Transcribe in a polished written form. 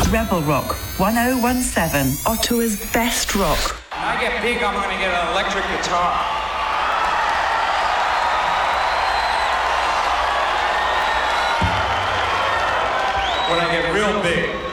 Rebel Rock 1017, Ottawa's best rock. When I get big, I'm going to get an electric guitar. When I get real big,